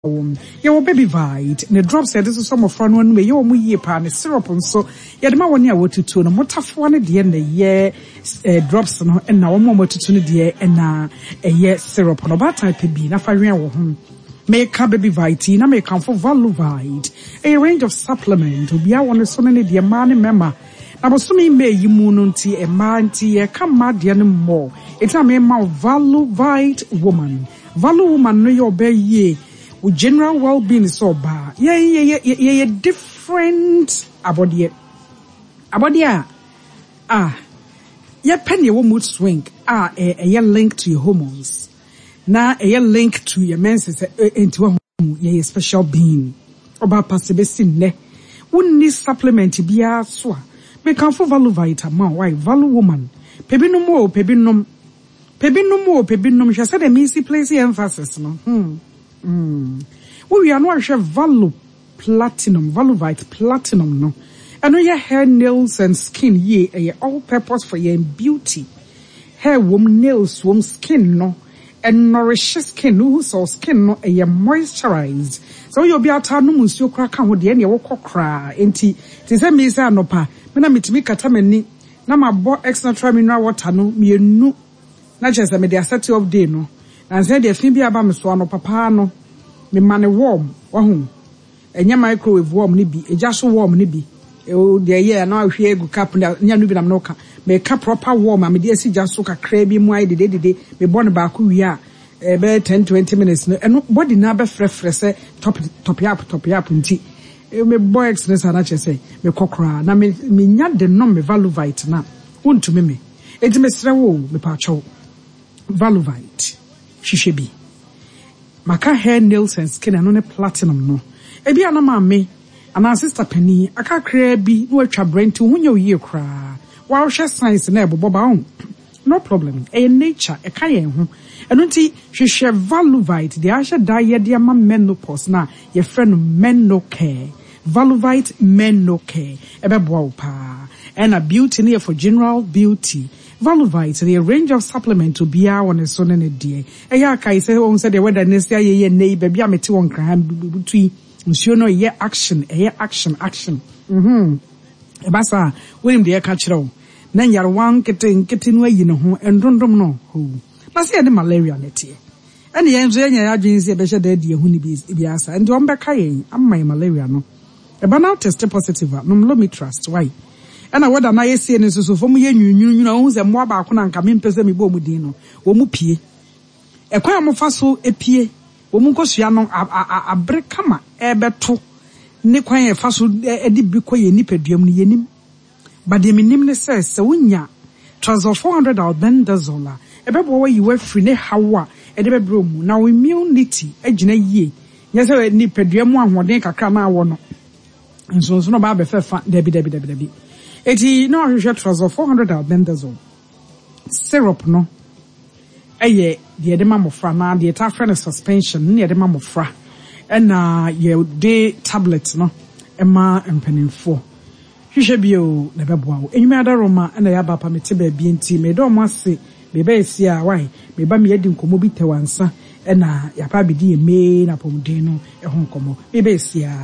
Your baby vide, the drops said this is some of fun one way, your ye pan, syrup and so, yet my 1 year what to two, no more tough one at the end of the year, drops and now more to tune the year and a year syrup on about type B, na fire home. Make a baby vite, na make come for value vide, a range of supplement to be our so many dear man member. I was so may you moonunti a man tea, come mad dear more. It's a man value vide woman. Value woman no your bay ye. With general well-being is so bad. Yeah, different about ye. Yeah, penny your mood swing. A link to your hormones. Now, a link to your menses into a home, yeah, special being. About possibility ne. Wouldn't need supplement to be a swa. Be come for value vitamin, why value woman. Pebi no more, pebi no more, she said a missy place emphasis, no. We are not sure value platinum, valuvite platinum, no. And your hair, nails, and skin, ye, all purpose for your beauty. Hair, womb, nails, womb, skin, no. And nourish skin, no, so skin, no, a moisturized. So you'll be out of no monsieur crack on with the end, you walk cry, and tea. Tis a miss, no pa. When I meet me, catamini, now my boy extra trimina water, no, me no. Not just a media set of day, no. And said the Phoebe about Miss Wano Papa no, me money warm, wahoo. And your microwave warm nibby, a just warm nibby. Oh, dear, yeah, now if you go cap and Yanubin Noka, make a proper warm, and me dear see just soak a crabby why the day, me born about who we are, about 10-20 minutes, and nobody never fresh, top up, and tea. Me boy excellence, and I just say, me cockra, na me not the number value vite now, won't to me. It's Mr. Wo, me pacho, value vite. She should be. Maka hair, nails, and skin and only platinum no. Ebi anama me, and our sister Penny, I can't create be no extra brain to win your year cry. While she science and able boba on. No problem. A nature, a kayen. And unti she share valuvite, the asha die dear ma menopause na, your friend men no care. Valuvite men no care. Ebe pa. And a beauty near for general beauty. Valuvite, the range of supplement to be our on a son and a dear. A yaka say, oh, said the weather next year, neighbor, be a meti one crime between, monsieur no, yeah, action. Basa, William dear catcher. Then you're one getting way, you know, and don't know who. Now see the malaria net here. And the answer, yeah, jeans, a better dead, dear, who be biasa, and don't back I'm my malaria, no. A banal test positive, no, let me trust, why? And I would an I see and so for me, you know, the more back when I'm coming, Pesami Bomudino, Womupi. A quam of faso, a pie, Womukosiano, a brecama, a beto, Niquay faso, a dibuquay, nipedium, yenim. But the minimum says, Sawunya, transfer 400 albendazola, a bebo you were free, ne hawa, a debe broom, now immunity, a jene ye. Yes, I nipedium one day, a crama one. And so no baby, Debbie. Eti no ahwehwe trouser 400 albendazole syrup no eye de mamofra na de ta friend suspension ne de mamofra na ye de tablet no ema empanimfo hwehwe bio na beboa wo enyuma adaroma na ya bapa mete ba bi enti me do mo ase me ba esi a why me ba me yedi nkomo bi tewansa na ya pa bi di eme na pomden no ho nkomo me ba esi a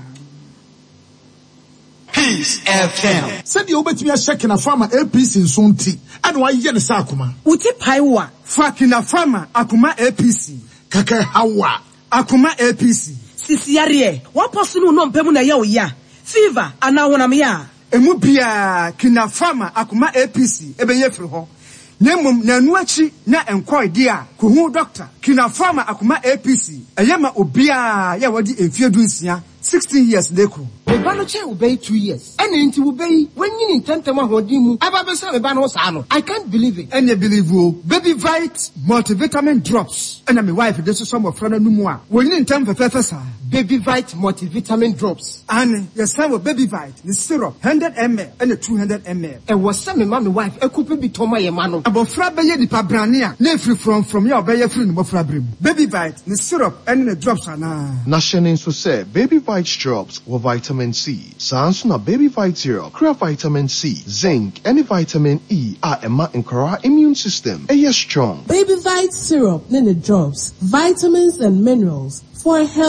Peace FM. Said you bet me a check in a farmer APC in Sunti. And why yen sakuma? Uti paiwa. Fucking a farmer akuma APC. Kake hawa. Akuma APC. Sisiarie. What person no mpemu na ya ya. Fever ana wona me ya. Emu bia kina farmer akuma APC ebe ye firi ho. Nemum na nuachi na enko idea kuhu doctor. Kina farmer akuma APC. Eyema obia ya wadi emfiedu nsia 16 years dekru. Ebanoche obey 2 years. And into obey when you intend to mahodimu. Ababesa ebano sano. I can't believe it. And you believe you Baby Vite multivitamin drops. And my wife this is some of friend no more. When you intend for professor Baby Vite multivitamin drops. And yes time with Baby Vite the syrup 100 ml and 200 ml. And was some my wife e coupe bi toma ye mano. Abofra be ye di pabrania. Na free from your be ye free no mofra brim. Baby Vite the syrup and the drops ana. Na hyene nso say Baby Vite drops with vitamin C. Sansuna Baby Vite syrup, crea vitamin C, zinc, and vitamin E are Emma and Kora immune system. Strong. Baby Vite syrup, then the drops, vitamins and minerals for a healthy